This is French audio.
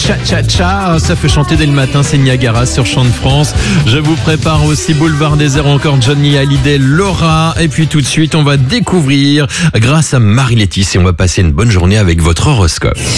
cha-cha-cha. Ça fait chanter dès le matin, c'est Niagara sur Chant de France. Je vous prépare aussi Boulevard des Airs, encore Johnny Hallyday, Laura. Et puis tout de suite, on va découvrir grâce à Marie-Laetice et on va passer une bonne journée avec votre horoscope.